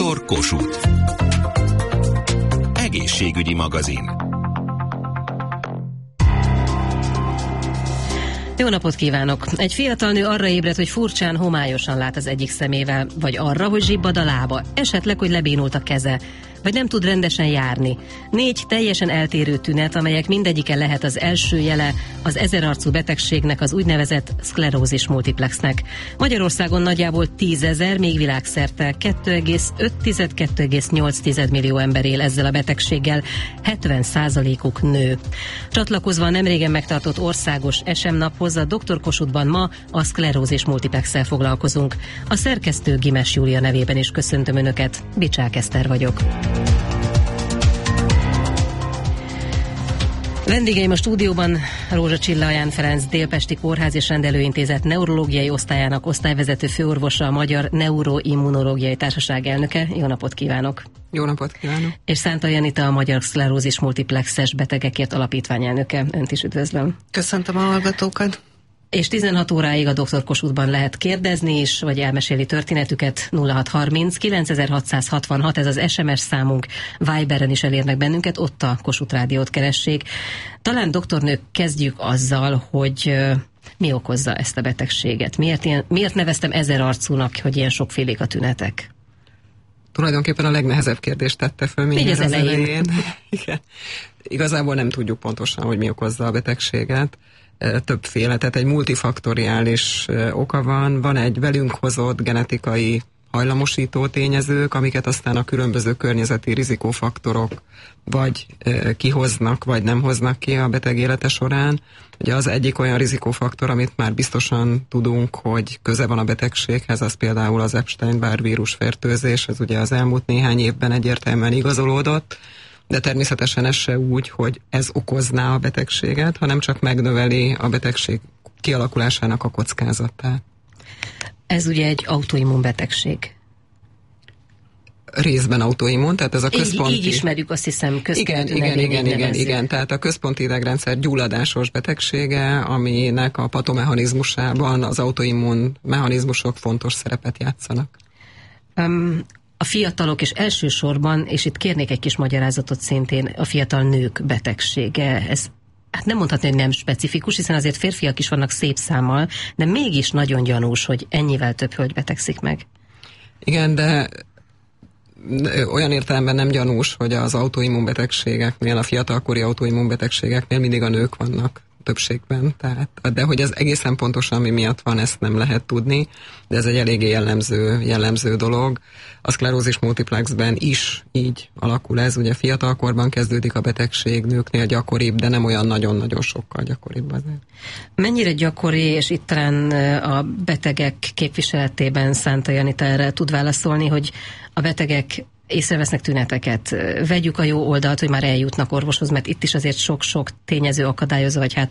Dr. Kossuth. Egészségügyi magazin. Jó napot kívánok! Egy fiatal nő arra ébredt, hogy furcsán, homályosan lát az egyik szemével, vagy arra, hogy zsibbad a lába, esetleg, hogy lebénult a keze, vagy nem tud rendesen járni. 4 teljesen eltérő tünet, amelyek mindegyike lehet az első jele az ezerarcú betegségnek, az úgynevezett szklerózis multiplexnek. Magyarországon nagyjából 10 000, még világszerte 2,5-2,8 millió ember él ezzel a betegséggel, 70%-uk nő. Csatlakozva a nemrégen megtartott országos SM naphoz, a Dr. Kossuthban ma a szklerózis multiplexsel foglalkozunk. A szerkesztő Gimes Júlia nevében is köszöntöm Önöket, Bicsák Eszter vagyok. Vendégeim a stúdióban Rózsa Csilla Ján Ferenc Délpesti Kórház és Rendelőintézet neurológiai osztályának osztályvezető főorvosa, a Magyar Neuroimmunológiai Társaság elnöke. Jó napot kívánok! Jó napot kívánok! És Szántai Janita, a Magyar Szklerózis Multiplexes Betegekért Alapítvány elnöke. Önt is üdvözlöm! Köszöntöm a hallgatókat! És 16 óráig a Dr. Kossuthban lehet kérdezni is, vagy elmesélni történetüket. 0630 9666, ez az SMS számunk. Viberen is elérnek bennünket, ott a Kossuth Rádiót keressék. Talán doktornők kezdjük azzal, hogy mi okozza ezt a betegséget. Miért neveztem ezerarcúnak, hogy ilyen sokfélék a tünetek? Tulajdonképpen a legnehezebb kérdést tette föl mindjárt az elején. Igen. Igazából nem tudjuk pontosan, hogy mi okozza a betegséget. Többféle, tehát egy multifaktoriális oka van egy velünk hozott genetikai hajlamosító tényezők, amiket aztán a különböző környezeti rizikófaktorok vagy kihoznak, vagy nem hoznak ki a beteg élete során. Ugye az egyik olyan rizikófaktor, amit már biztosan tudunk, hogy köze van a betegséghez, az például az Epstein-Barr vírusfertőzés, ez ugye az elmúlt néhány évben egyértelműen igazolódott, de természetesen ez se úgy, hogy ez okozná a betegséget, hanem csak megnöveli a betegség kialakulásának a kockázatát. Ez ugye egy autoimmun betegség. Részben autoimmun, tehát ez a központi... Így ismerjük, azt hiszem, Igen, tehát a központi idegrendszer gyulladásos betegsége, aminek a patomechanizmusában az autoimmun mechanizmusok fontos szerepet játszanak. A fiatalok, és elsősorban, és itt kérnék egy kis magyarázatot szintén, a fiatal nők betegsége, ez hát nem mondhatni, hogy nem specifikus, hiszen azért férfiak is vannak szép számmal, de mégis nagyon gyanús, hogy ennyivel több hölgy betegszik meg. Igen, de olyan értelemben nem gyanús, hogy az autoimmunbetegségeknél, a fiatalkori autoimmunbetegségeknél mindig a nők vannak többségben, de hogy ez egészen pontosan mi miatt van, ezt nem lehet tudni, de ez egy eléggé jellemző dolog. A szklerózis multiplexben is így alakul ez, ugye fiatalkorban kezdődik a betegség, nőknél gyakoribb, de nem olyan nagyon-nagyon sokkal gyakoribb azért. Mennyire gyakori, és itt talán a betegek képviseletében Szántai Janita erre tud válaszolni, hogy a betegek észrevesznek tüneteket. Vegyük a jó oldalt, hogy már eljutnak orvoshoz, mert itt is azért sok-sok tényező akadályozza, vagy